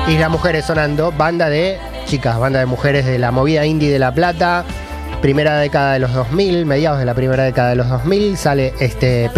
Islas Mujeres sonando, banda de chicas, banda de mujeres de la movida indie de La Plata, primera década de los 2000, mediados de la primera década de los 2000, sale este